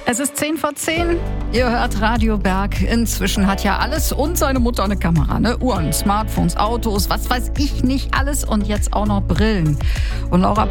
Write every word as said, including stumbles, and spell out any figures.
Es ist zehn vor zehn. Ihr hört Radio Berg. Inzwischen hat ja alles und seine Mutter eine Kamera, ne? Uhren, Smartphones, Autos, was weiß ich nicht alles und jetzt auch noch Brillen. Und Laura